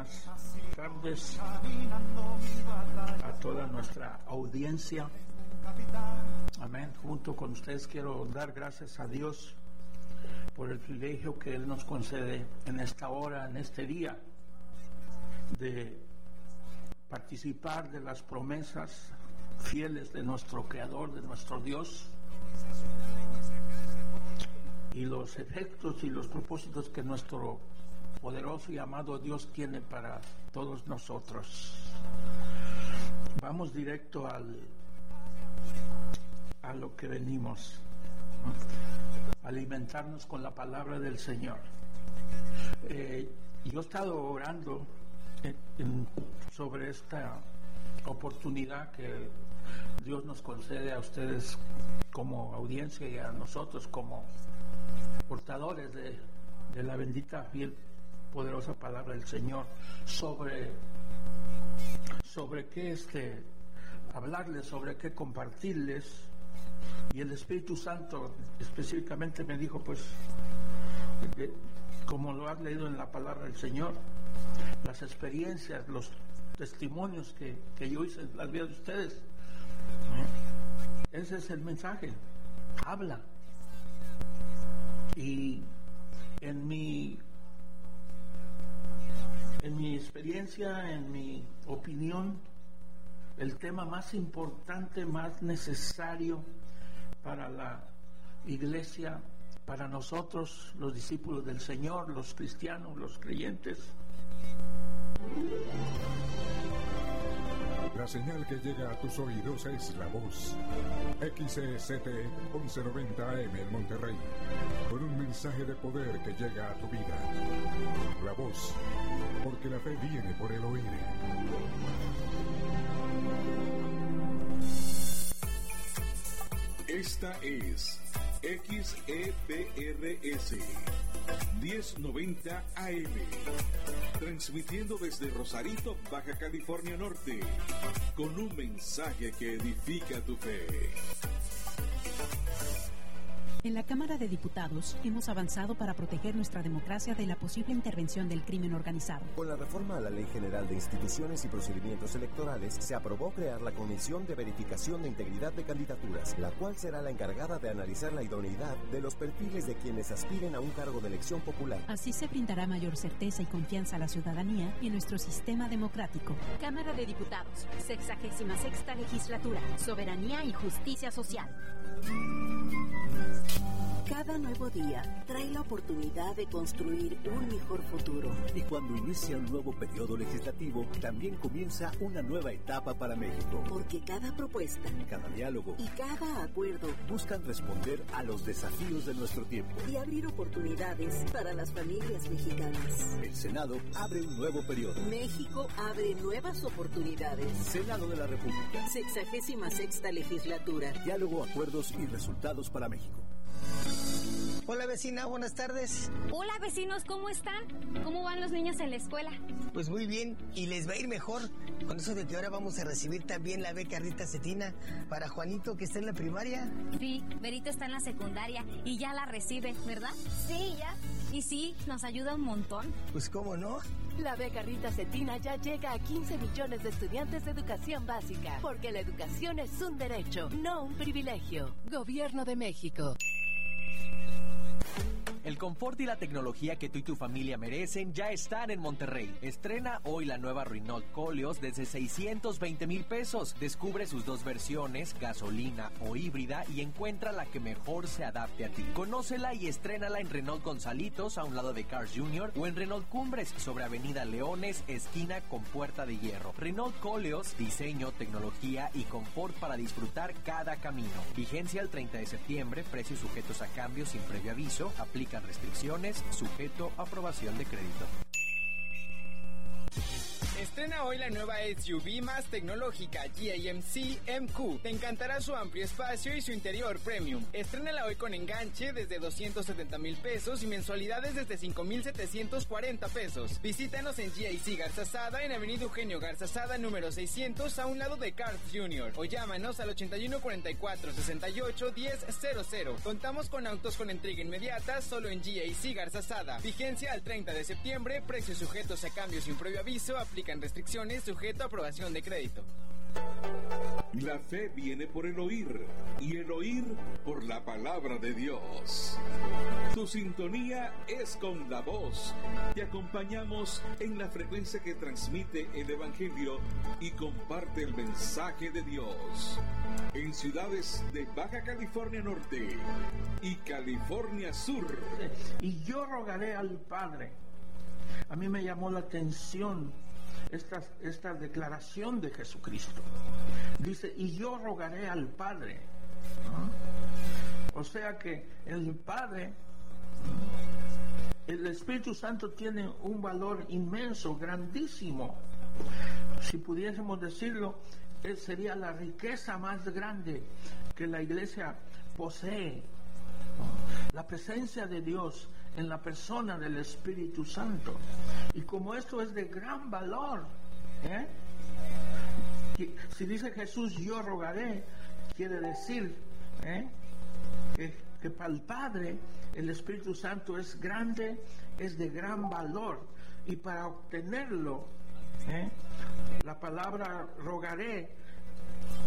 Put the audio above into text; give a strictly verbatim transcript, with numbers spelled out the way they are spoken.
buenas tardes a toda nuestra audiencia. Amén. Junto con ustedes quiero dar gracias a Dios por el privilegio que Él nos concede en esta hora, en este día, de participar de las promesas fieles de nuestro Creador, de nuestro Dios, y los efectos y los propósitos que nuestro poderoso y amado Dios tiene para todos nosotros. Vamos directo al a lo que venimos, alimentarnos con la palabra del Señor. Eh, yo he estado orando en, en, sobre esta oportunidad que Dios nos concede a ustedes como audiencia y a nosotros como portadores de, de la bendita, fiel, poderosa palabra del Señor, sobre sobre qué este hablarles, sobre qué compartirles. Y el Espíritu Santo específicamente me dijo, pues, de, como lo has leído en la palabra del Señor, las experiencias, los testimonios que, que yo hice en las vidas de ustedes, ese es el mensaje. Habla. Y en mi en mi experiencia, en mi opinión, el tema más importante, más necesario para la iglesia, para nosotros, los discípulos del Señor, los cristianos, los creyentes. La señal que llega a tus oídos es la voz. X E C T once noventa A M en Monterrey, con un mensaje de poder que llega a tu vida. La voz, porque la fe viene por el oír. Esta es X E P R S diez noventa A M, transmitiendo desde Rosarito, Baja California Norte, con un mensaje que edifica tu fe. En la Cámara de Diputados hemos avanzado para proteger nuestra democracia de la posible intervención del crimen organizado. Con la reforma a la Ley General de Instituciones y Procedimientos Electorales, se aprobó crear la Comisión de Verificación de Integridad de Candidaturas, la cual será la encargada de analizar la idoneidad de los perfiles de quienes aspiren a un cargo de elección popular. Así se brindará mayor certeza y confianza a la ciudadanía y en nuestro sistema democrático. Cámara de Diputados, sexagésima sexta legislatura, soberanía y justicia social. Cada nuevo día trae la oportunidad de construir un mejor futuro. Y cuando inicia un nuevo periodo legislativo, también comienza una nueva etapa para México. Porque cada propuesta, cada diálogo y cada acuerdo buscan responder a los desafíos de nuestro tiempo y abrir oportunidades para las familias mexicanas. El Senado abre un nuevo periodo. México abre nuevas oportunidades. Senado de la República. Sexagésima sexta legislatura. Diálogo, acuerdos y resultados para México. Hola vecina, buenas tardes. Hola vecinos, ¿cómo están? ¿Cómo van los niños en la escuela? Pues muy bien, y les va a ir mejor con eso de que ahora vamos a recibir también la beca Rita Cetina para Juanito, que está en la primaria. Sí, Berito está en la secundaria y ya la recibe, ¿verdad? Sí, ya. Y sí, nos ayuda un montón. Pues cómo no. La beca Rita Cetina ya llega a quince millones de estudiantes de educación básica, porque la educación es un derecho, no un privilegio. Gobierno de México. El confort y la tecnología que tú y tu familia merecen ya están en Monterrey. Estrena hoy la nueva Renault Koleos desde seiscientos veinte mil pesos. Descubre sus dos versiones, gasolina o híbrida, y encuentra la que mejor se adapte a ti. Conócela y estrénala en Renault Gonzalitos, a un lado de Cars Junior, o en Renault Cumbres, sobre Avenida Leones, esquina con Puerta de Hierro. Renault Koleos, diseño, tecnología y confort para disfrutar cada camino. Vigencia el treinta de septiembre, precios sujetos a cambios sin previo aviso, aplican restricciones, sujeto a aprobación de crédito. Estrena hoy la nueva S U V más tecnológica G A M C M Q. Te encantará su amplio espacio y su interior premium. Estrénala hoy con enganche desde doscientos setenta mil pesos y mensualidades desde cinco mil setecientos cuarenta pesos. Visítanos en G A C Garzazada en Avenida Eugenio Garzazada número seiscientos a un lado de Cars Junior o llámanos al ochenta y uno cuarenta y cuatro sesenta y ocho diez cero cero. Contamos con autos con entrega inmediata solo en G A C Garzazada. Vigencia al treinta de septiembre, precios sujetos a cambios sin previo aviso, aplican restricciones, sujeto a aprobación de crédito. La fe viene por el oír y el oír por la palabra de Dios. Tu sintonía es con La Voz. Te acompañamos en la frecuencia que transmite el Evangelio y comparte el mensaje de Dios. En ciudades de Baja California Norte y California Sur. Y yo rogaré al Padre. A mí me llamó la atención esta, esta declaración de Jesucristo. Dice, y yo rogaré al Padre. ¿No? O sea que el Padre, el Espíritu Santo tiene un valor inmenso, grandísimo. Si pudiésemos decirlo, sería la riqueza más grande que la iglesia posee. La presencia de Dios en la persona del Espíritu Santo. Y como esto es de gran valor, ¿eh? Si dice Jesús, yo rogaré, quiere decir ¿eh? que, que para el Padre el Espíritu Santo es grande, es de gran valor. Y para obtenerlo, ¿eh? la palabra rogaré